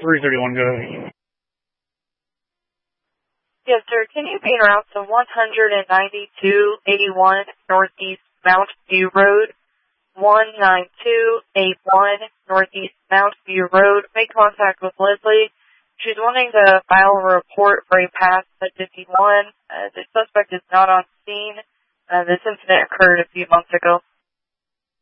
331, go ahead. Yes, sir. Can you be en route to 19281 Northeast Mount View Road? 19281 Northeast Mount View Road. Make contact with Leslie. She's wanting to file a report for a pass at 51. The suspect is not on scene. This incident occurred a few months ago.